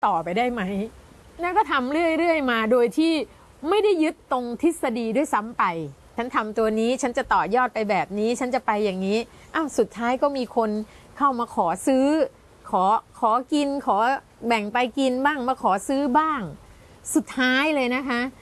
ต่อไปได้ไหมแล้วก็ทำเรื่อยๆมาโดยที่ไม่ได้ยึดตรงทฤษฎีด้วยซ้ำไปฉันทำตัวนี้ฉันจะต่อยอดไปแบบนี้ฉันจะไปอย่างนี้สุดท้ายก็มีคนเข้ามาขอซื้อขอกินขอแบ่งไปกินบ้างมาขอซื้อบ้างสุดท้ายเลยนะคะ